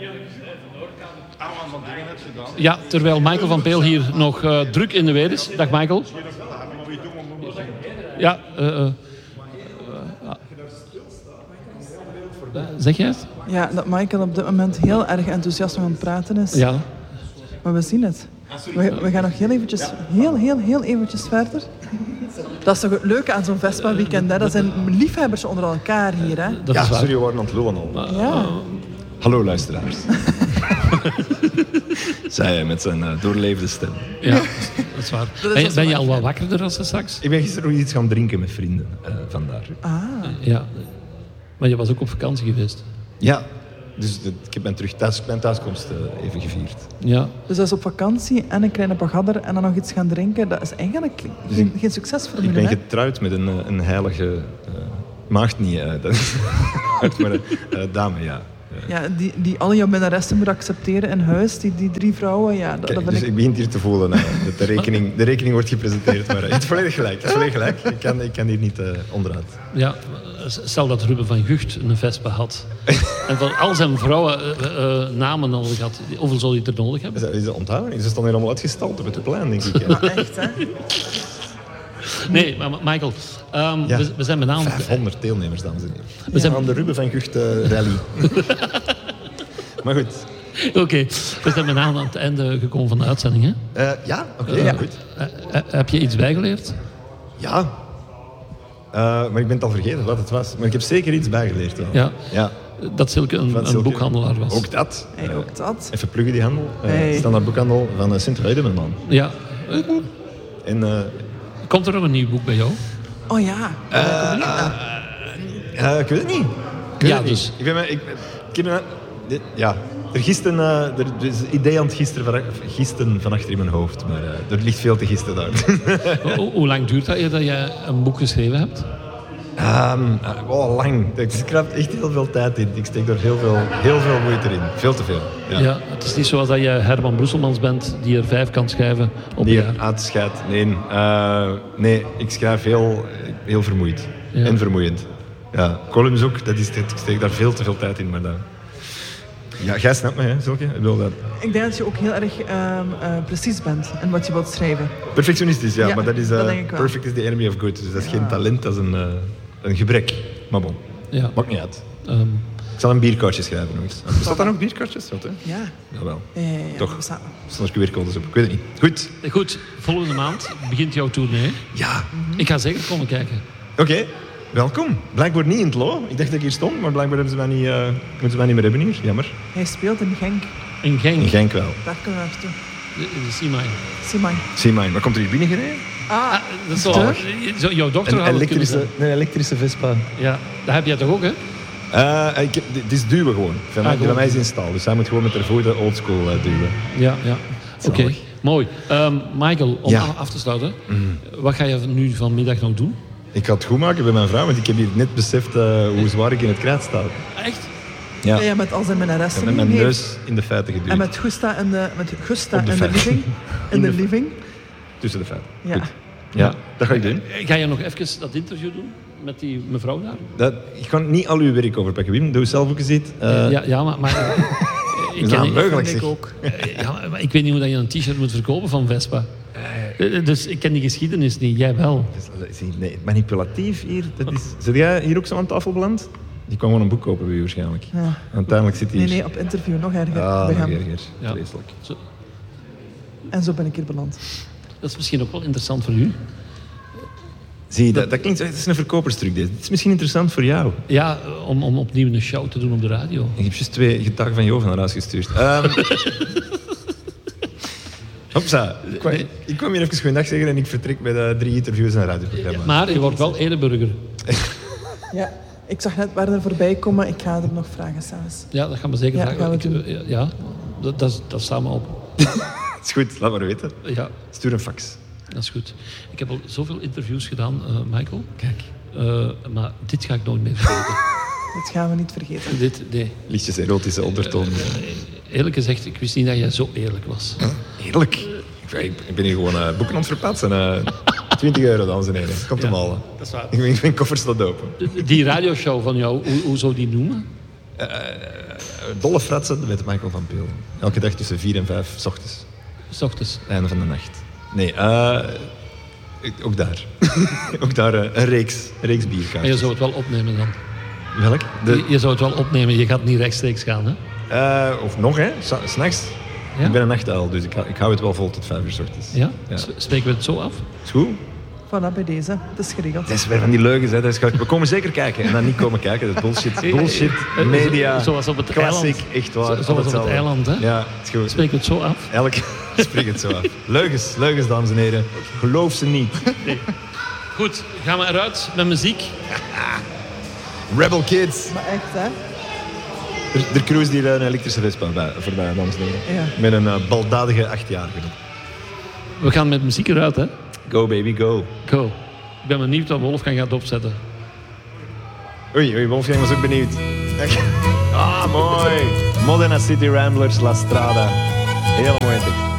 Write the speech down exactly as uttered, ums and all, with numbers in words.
Ja, terwijl Michael van Peel hier nog uh, druk in de weer is. Dag Michael. Ja, uh, uh, uh, zeg jij het? Ja, dat Michael op dit moment heel erg enthousiast aan het praten is. Ja. Maar we zien het. We, we gaan nog heel eventjes, heel, heel, heel eventjes verder. Dat is toch het leuke aan zo'n Vespa-weekend, hè? Dat zijn liefhebbers onder elkaar hier, hè? Dat ja, is waar. Sorry, we waren aan het lullen al. Ja. Hallo luisteraars. Zei hij met zijn uh, doorleefde stem. Ja, dat is waar. Dat is ben, ben je al wat wakkerder als straks? Ik ben gisteren nog iets gaan drinken met vrienden, uh, vandaar. Ah. Ja, maar je was ook op vakantie geweest. Ja, dus de, ik heb mijn, terug thuis, mijn thuiskomst uh, even gevierd. Ja. Dus dat is op vakantie en een kleine bagadder en dan nog iets gaan drinken. Dat is eigenlijk dus geen, geen succesformule. Ik ben hè? getrouwd met een, een heilige uh, maagd niet, uh, dat is maar een uh, dame, ja. Ja, die, die al jouw minnaressen moet accepteren in huis, die, die drie vrouwen, ja. Dat, Kijk, dat dus ik... ik begin hier te voelen uh, dat de rekening, de rekening wordt gepresenteerd, maar uh, het is volledig gelijk. Het is volledig gelijk. Ik, kan, ik kan hier niet uh, onderuit. Ja, stel dat Ruben van Gucht een Vespa had en van al zijn vrouwen uh, uh, namen nodig had, hoeveel zou hij er nodig hebben? Is dat, is dat onthouden? Ze staan hier allemaal uitgestald op het plein, denk ik. Maar echt, hè? Nee, maar Michael, um, ja. we, we zijn benaderd... vijfhonderd deelnemers, dames en heren. We ja. zijn aan de Ruben van Gucht uh, rally. Maar goed. Oké, okay. we zijn bijna aan het einde gekomen van de uitzending, hè? Uh, ja, oké, okay, uh, ja, goed. Uh, uh, heb je iets bijgeleerd? Ja. Uh, maar ik ben het al vergeten wat het was. Maar ik heb zeker iets bijgeleerd. Ja. Ja. ja. Dat Silke een, een boekhandelaar was. Ook dat. Hey, uh, ook dat. Even pluggen die handel. Uh, hey. Standaard boekhandel van uh, Sint-Ruidenman. Ja. En, uh, komt er nog een nieuw boek bij jou? Oh ja. Uh, uh, uh, ik weet het niet. Ik weet ja, het niet. dus. Ik ben, ik, ik, ik, ja, er gisten, uh, er is een idee aan het gisteren van, gisten van achter in mijn hoofd, maar uh, er ligt veel te gisten daar. Hoe, hoe lang duurt dat eer dat je een boek geschreven hebt? Um, oh, lang. Ik krijg echt heel veel tijd in. Ik steek er heel veel, heel veel moeite in. Veel te veel. Ja. Ja, het is niet zoals dat je Herman Brusselmans bent die er vijf kan schrijven op die een jaar. uitscheidt. Nee, uh, nee, ik schrijf heel, heel vermoeid. Ja. En vermoeiend. Ja, columns ook. Dat is, ik steek daar veel te veel tijd in. Maar dat... Ja, jij snapt me, hè, Silke? Ik bedoel dat... Ik denk dat je ook heel erg um, uh, precies bent in wat je wilt schrijven. Perfectionistisch, ja. ja maar dat is... Uh, dat perfect is the enemy of good. Dus dat is ja. geen talent, dat is een, uh, een gebrek. Maar bon, ja. maakt niet uit. Um... Ik zal een bierkaartje schrijven nog eens. Bestaat daar nog bierkaartjes? Wat, hè? Ja. Jawel. Ja, ja, ja, toch? Stond er Q R-codes op. Ik weet het niet. Goed. Goed, volgende maand begint jouw tournee. Ja. Mm-hmm. Ik ga zeker komen kijken. Oké. Okay. Welkom. Blijkbaar niet in het Lo. Ik dacht dat ik hier stond, maar blijkbaar hebben ze mij niet, uh, moeten ze mij niet meer hebben hier. Jammer. Hij speelt in Genk. In Genk? In Genk wel. Daar kunnen we naartoe. Simijn. Simijn. Simijn. Maar komt er hier binnen gereden? Ah, ah, dat is wel... Zo, jouw dochter een elektrische, een elektrische Vespa. Ja, dat heb jij toch ook, hè? Uh, ik, het is duwen gewoon. Van, ah, mij, mij is in staal, dus hij moet gewoon met haar voeten oldschool uh, duwen. Ja, ja. Oké, okay. Mooi. Um, Michael, om ja. af te sluiten. Mm. Wat ga je nu vanmiddag nog doen? Ik ga het goed maken bij mijn vrouw, want ik heb hier net beseft uh, hoe zwaar ik in het krijt sta. Echt? Ja. Ja, met al zijn minnaressen. Ja, met mijn neus in de feiten geduwd. En met Gusta in de, met Gusta de in de living. In de, de living. Tussen de feiten. Ja. Goed. Ja, dat ga ik doen. Ga je nog even dat interview doen met die mevrouw daar? Dat, ik kan niet al uw werk overpakken, Wim. Doe zelf ook eens iets. Uh, ja, ja, maar... maar ik ken mogelijk ik ook. Ja, maar ik weet niet hoe dat je een t-shirt moet verkopen van Vespa. Dus ik ken die geschiedenis niet, jij wel. Nee, manipulatief hier. Dat is... Zit jij hier ook zo aan tafel beland? Die kwam gewoon een boek kopen bij u waarschijnlijk. Ja. Uiteindelijk zit hij hier... Nee, nee, op interview nog erger. Ah, bij nog hem. erger. Ja. Vreselijk. Zo. En zo ben ik hier beland. Dat is misschien ook wel interessant voor u. Zie je, dat, dat klinkt... Het is een verkoperstruc, dit. Het is misschien interessant voor jou. Ja, om, om opnieuw een show te doen op de radio. Ik heb juist twee getuigen van Joven naar huis gestuurd. Um, Hopsa. Ik kwam, ik kwam hier even goeiedag zeggen en ik vertrek bij de drie interviews en een radioprogramma. Ja, maar je wordt wel ereburger. Ja, ik zag net waar er voorbij komen. Ik ga er nog vragen zelfs. Ja, dat gaan we zeker ja, vragen. Gaan we ik, doen. ja, ja dat, dat, dat staat me op. Is goed, laat maar weten. Ja. Stuur een fax. Dat is goed. Ik heb al zoveel interviews gedaan, uh, Michael. Kijk. Uh, maar dit ga ik nooit meer vergeten. Dit gaan we niet vergeten. Dit, nee. Lichtjes erotische ondertoon. Uh, uh, eerlijk gezegd, ik wist niet dat jij zo eerlijk was. Huh? Eerlijk? Ik, ik ben hier gewoon uh, boeken aan het verpatsen. Uh, twintig euro, dames en heren. Komt ja, hem al. Dat is waar. Ik ben, ik ben koffers tot open. Die radioshow van jou, hoe, hoe zou die noemen? Uh, dolle fratsen met Michael van Peel. Elke dag tussen vier en vijf, 's ochtends. 's Ochtends. Einde van de nacht. Nee, uh, ook daar. ook daar uh, een reeks, een reeks bierkaartjes. Maar je zou het wel opnemen dan? Welk? De... Je, je zou het wel opnemen, je gaat niet rechtstreeks gaan, hè? Uh, of nog, hè? S- s'nachts. Ja? Ik ben een nachtuil, dus ik, ik hou het wel vol tot vijf uur 's ochtends. Ja? Ja? Spreken we het zo af? Is goed. Voilà, bij deze. Het is geregeld. Dat is weer van die leugens, hè. Dat is, we komen zeker kijken en dan niet komen kijken. Dat is bullshit. Bullshit, media, zoals op het classic, eiland. echt waar. Zo, zoals op het eiland, hè? Ja, het is goed. Spreken we het zo af? Elk... Spreek het zo af. Leugens, leugens, dames en heren. Geloof ze niet. Nee. Goed, gaan we eruit met muziek. Rebel Kids. Maar echt, hè? Er, er cruist hier een elektrische Vespa bij, voorbij, dames en heren. Ja. Met een uh, baldadige achtjarige. We gaan met muziek eruit, hè? Go baby, go. Go. Ik ben benieuwd wat Wolfgang gaat opzetten. Oei, oei, Wolfgang was ook benieuwd. Ah, mooi. Modena City Ramblers, La Strada. Hele mooie tekst.